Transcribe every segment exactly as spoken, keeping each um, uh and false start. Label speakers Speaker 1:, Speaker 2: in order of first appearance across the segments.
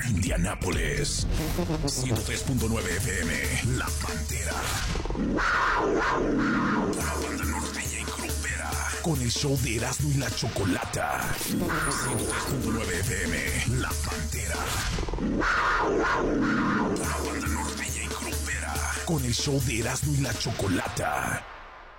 Speaker 1: Indianápolis, ciento tres punto nueve F M, La Pantera. Una banda norteña y grupera, con el show de Erasmo y la Chocolata. ciento tres punto nueve F M, La Pantera. Una banda norteña y grupera, con el show de Erasmo y la Chocolata.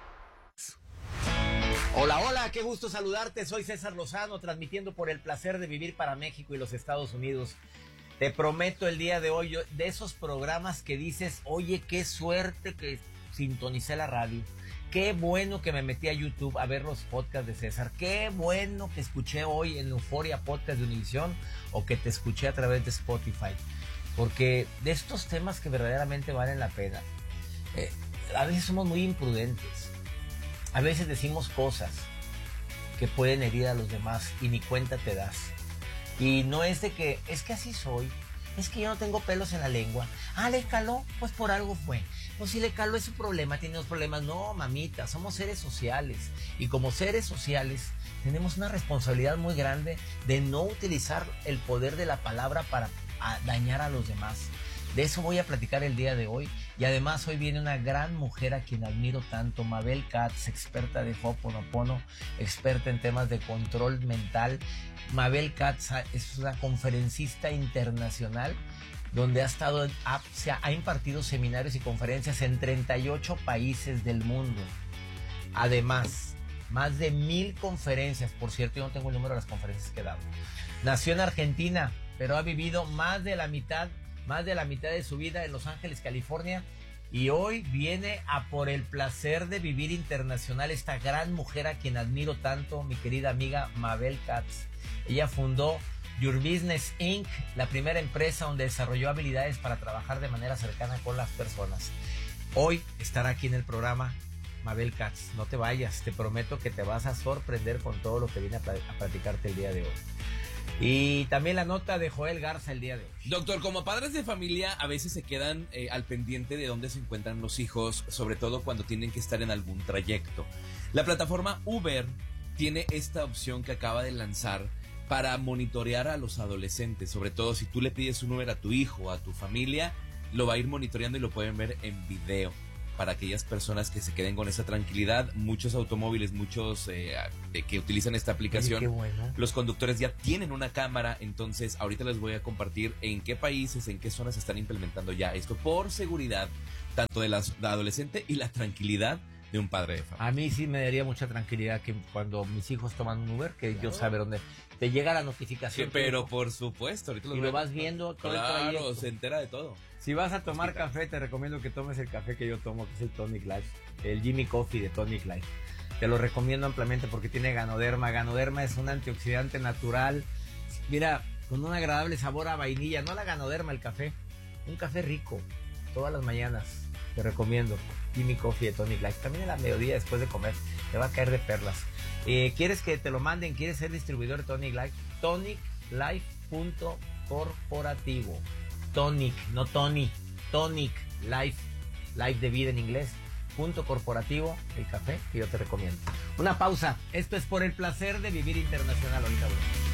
Speaker 2: Hola, hola, qué gusto saludarte. Soy César Lozano, transmitiendo por el placer de vivir para México y los Estados Unidos. Te prometo el día de hoy, yo, de esos programas que dices, oye, qué suerte que sintonicé la radio. Qué bueno que me metí a YouTube a ver los podcasts de César. Qué bueno que escuché hoy en Euforia Podcast de Univisión o que te escuché a través de Spotify. Porque de estos temas que verdaderamente valen la pena, eh, a veces somos muy imprudentes. A veces decimos cosas que pueden herir a los demás y ni cuenta te das. Y no es de que, es que así soy, es que yo no tengo pelos en la lengua. Ah, ¿le caló? Pues por algo fue. Pues si le caló es su problema, tiene dos problemas. No, mamita, somos seres sociales. Y como seres sociales tenemos una responsabilidad muy grande de no utilizar el poder de la palabra para a dañar a los demás. De eso voy a platicar el día de hoy. Y además hoy viene una gran mujer a quien admiro tanto, Mabel Katz, experta de Ho'oponopono, experta en temas de control mental. Mabel Katz es una conferencista internacional donde ha estado, ha, se ha, ha impartido seminarios y conferencias en treinta y ocho países del mundo. Además, más de mil conferencias. Por cierto, yo no tengo el número de las conferencias que he dado. Nació en Argentina, pero ha vivido más de la mitad más de la mitad de su vida en Los Ángeles, California, y hoy viene a por el placer de vivir internacional esta gran mujer a quien admiro tanto, mi querida amiga Mabel Katz. Ella fundó Your Business incorporated, la primera empresa donde desarrolló habilidades para trabajar de manera cercana con las personas. Hoy estará aquí en el programa Mabel Katz. No te vayas, te prometo que te vas a sorprender con todo lo que viene a, pl- a platicarte el día de hoy. Y también la nota de Joel Garza el día de hoy.
Speaker 3: Doctor, como padres de familia a veces se quedan eh, al pendiente de dónde se encuentran los hijos, sobre todo cuando tienen que estar en algún trayecto. La plataforma Uber tiene esta opción que acaba de lanzar para monitorear a los adolescentes, sobre todo si tú le pides un Uber a tu hijo o a tu familia, lo va a ir monitoreando y lo pueden ver en video. Para aquellas personas que se queden con esa tranquilidad, muchos automóviles, muchos eh, que utilizan esta aplicación,
Speaker 2: Oye, qué bueno.
Speaker 3: Los conductores ya tienen una cámara, entonces ahorita les voy a compartir en qué países, en qué zonas se están implementando ya esto por seguridad, tanto de la, la adolescente y la tranquilidad de un padre de familia.
Speaker 2: A mí sí me daría mucha tranquilidad que cuando mis hijos toman un Uber, que
Speaker 3: Claro.
Speaker 2: yo saber dónde te llega la notificación.
Speaker 3: Sí, pero por supuesto, ahorita
Speaker 2: y lo vas viendo todo el
Speaker 3: Claro,
Speaker 2: trayecto.
Speaker 3: se entera de todo.
Speaker 2: Si vas a tomar café, te recomiendo que tomes el café que yo tomo, que es el Tonic Life, el Jimmy Coffee de Tonic Life. Te lo recomiendo ampliamente porque tiene ganoderma. Ganoderma es un antioxidante natural. Mira, con un agradable sabor a vainilla. No la ganoderma, el café. Un café rico, todas las mañanas. Te recomiendo Jimmy Coffee de Tonic Life. También a la mediodía después de comer. Te va a caer de perlas. Eh, ¿Quieres que te lo manden? ¿Quieres ser distribuidor de Tonic Life? tonic life punto corporativo. Tonic, no Tony, Tonic Life, Life de vida en inglés, punto corporativo, el café que yo te recomiendo. Una pausa, esto es por el placer de vivir internacional ahorita. Bueno.